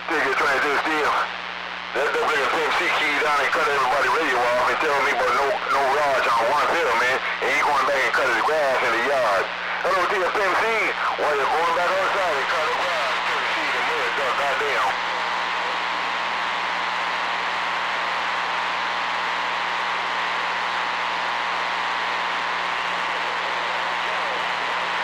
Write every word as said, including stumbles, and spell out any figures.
Still get trying to do still. That that bring a P M C key down and cut everybody radio off and tell me about no no Raj on one field, man. And he going back and cut his grass in the yard. Hello, T F M C. While you're going back outside.